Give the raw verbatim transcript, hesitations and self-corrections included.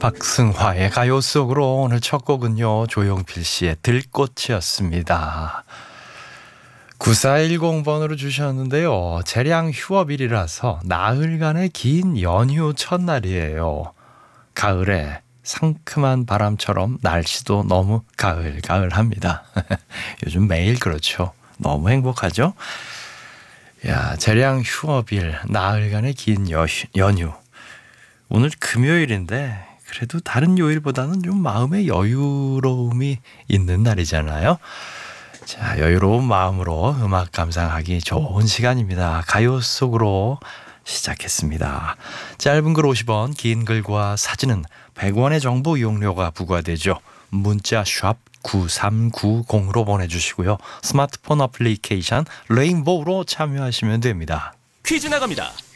박승화의 가요 속으로 오늘 첫 곡은요, 조용필 씨의 들꽃이었습니다. 구사일공 번으로 주셨는데요. 재량 휴업일이라서 나흘간의 긴 연휴 첫날이에요. 가을에 상큼한 바람처럼 날씨도 너무 가을가을합니다. 요즘 매일 그렇죠. 너무 행복하죠? 야, 재량 휴업일, 나흘간의 긴 여, 연휴. 오늘 금요일인데 그래도 다른 요일보다는 좀 마음의 여유로움이 있는 날이잖아요. 자, 여유로운 마음으로 음악 감상하기 좋은 시간입니다. 가요 속으로 시작했습니다. 짧은 글 오십 원, 긴 글과 사진은 백 원의 정보 이용료가 부과되죠. 문자 샵 구삼구공으로 보내주시고요. 스마트폰 어플리케이션 레인보우로 참여하시면 됩니다. 퀴즈 나갑니다.